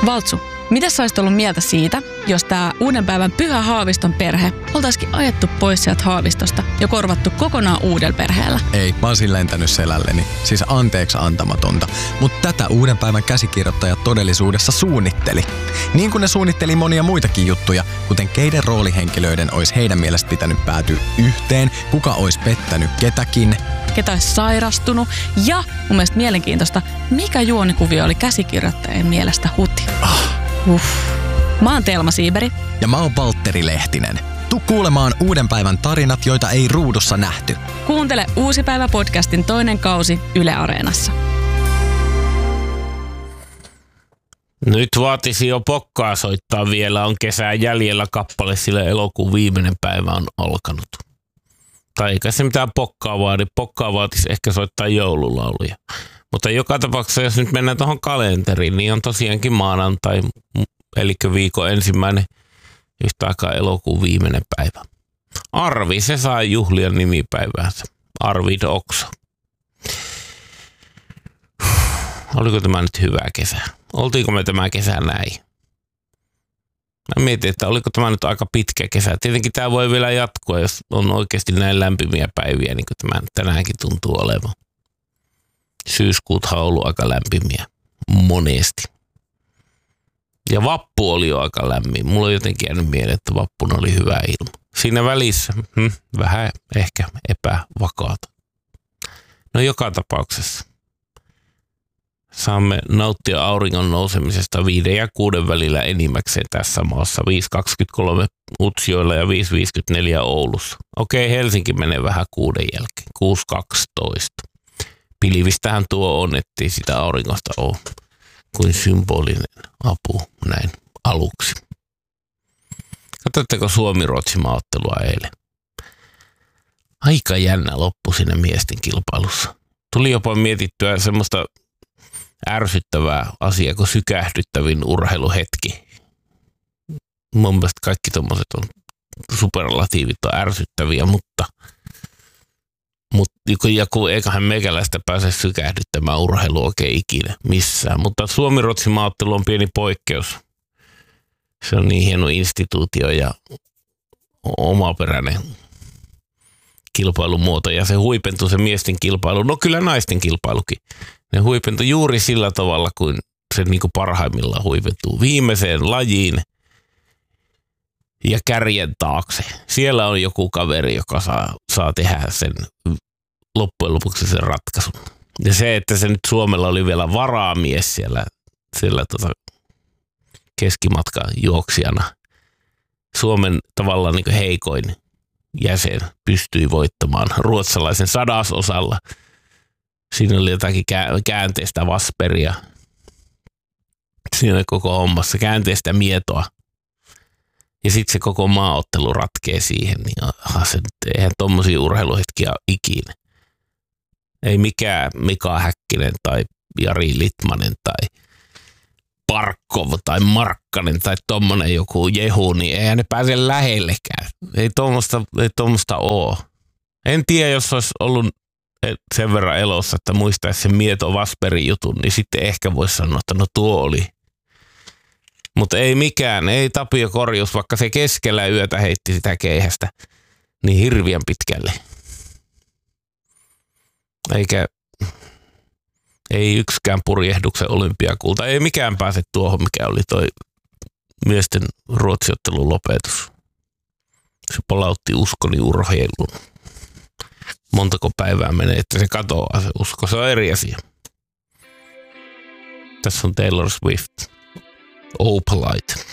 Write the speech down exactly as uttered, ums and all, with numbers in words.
Valtsu, mitä sä olisit ollut mieltä siitä, jos tää uuden päivän Pyhä Haaviston perhe oltaisikin ajettu pois sieltä Haavistosta ja korvattu kokonaan uudella perheellä? Ei, mä olisin lentänyt selälleni. Siis anteeksi antamatonta. Mutta tätä uuden päivän käsikirjoittajat todellisuudessa suunnitteli. Niin kuin ne suunnitteli monia muitakin juttuja, kuten keiden roolihenkilöiden olisi heidän mielestä pitänyt päätyä yhteen, kuka olisi pettänyt ketäkin, ketä olisi sairastunut ja mun mielestä mielenkiintoista, mikä juonikuvio oli käsikirjoittajien mielestä huti. Ah. Uff. Mä oon Telma Siiberi. Ja mä oon Valtteri Lehtinen. Tuu kuulemaan uuden päivän tarinat, joita ei ruudussa nähty. Kuuntele Uusi päivä podcastin toinen kausi Yle Areenassa. Nyt vaatisi jo pokkaa soittaa vielä. On kesää jäljellä kappale, sillä elokuun viimeinen päivä on alkanut. Tai eikä se mitään pokkaa vaadi. Pokkaa vaatisi ehkä soittaa joululauluja. Mutta joka tapauksessa, jos nyt mennään tuohon kalenteriin, niin on tosiaankin maanantai, eli viikon ensimmäinen, yhtä aikaa elokuun viimeinen päivä. Arvi, se saa juhlia nimipäiväänsä. Arvid Oksa. Oliko tämä nyt hyvä kesä? Oltiinko me tämä kesä näin? Mä mietin, että oliko tämä nyt aika pitkä kesä. Tietenkin tämä voi vielä jatkua, jos on oikeasti näin lämpimiä päiviä, niin kuin tämä tänäänkin tuntuu olevan. Syyskuuthan on ollut aika lämpimiä. Monesti. Ja vappu oli jo aika lämmin. Mulla on jotenkin jäänyt mieleen, että vappuna oli hyvä ilma. Siinä välissä hm, vähän ehkä epävakaata. No joka tapauksessa. Saamme nauttia auringon nousemisesta viiden ja kuuden välillä enimmäkseen tässä maassa. viisi kaksikymmentäkolme Utsjoella ja viisi viisikymmentäneljä Oulussa. Okei, Helsinki menee vähän kuuden jälkeen. kuusi kaksitoista. Pilvistähän tuo on, ettei sitä auringosta ole kuin symbolinen apu näin aluksi. Katsotteko Suomi-Ruotsin maaottelua eilen? Aika jännä loppu siinä miesten kilpailussa. Tuli jopa mietittyä semmoista ärsyttävää asiaa kuin sykähdyttävin urheiluhetki. Mun mielestä kaikki tommoset on superlatiivit on ärsyttäviä, mutta Mutta joku, eiköhän meikäläistä pääse sykähdyttämään urheilu oikein ikinä missään. Mutta Suomi-Ruotsin maaottelu on pieni poikkeus. Se on niin hieno instituutio ja omaperäinen kilpailumuoto. Ja se huipentui se miesten kilpailu, no kyllä naisten kilpailukin. Ne huipentui juuri sillä tavalla, kuin se niin kuin parhaimmillaan huipentuu viimeiseen lajiin ja kärjen taakse. Siellä on joku kaveri, joka saa, saa tehdä sen loppujen lopuksi sen ratkaisun. Ja se, että se nyt Suomella oli vielä varaamies siellä, siellä tota keskimatkan juoksijana. Suomen tavallaan niin kuin heikoin jäsen pystyi voittamaan ruotsalaisen sadasosalla. Siinä oli jotakin käänteistä vasperia. Siinä koko hommassa käänteistä mietoa. Ja sitten se koko maaottelu ratkee siihen, niin aha, se, eihän tommosia urheiluhetkiä ikinä. Ei mikään Mika Häkkinen tai Jari Litmanen tai Parkov tai Markkanen tai tommonen joku Jehu, niin eihän ne pääse lähellekään. Ei tommosta, ei tommosta oo. En tiedä, jos olisi ollut sen verran elossa, että muistaisi sen Mieto Vasperin jutun, niin sitten ehkä voisi sanoa, että no tuo oli. Mutta ei mikään, ei Tapio Korjus, vaikka se keskellä yötä heitti sitä keihästä niin hirviän pitkälle. Eikä, ei yksikään purjehduksen olympiakulta, ei mikään pääse tuohon, mikä oli toi miesten ruotsiottelun lopetus. Se palautti uskoni urheilun. Montako päivää menee, että se katoaa se usko, se on eri asia. Tässä on Taylor Swift. Opalite.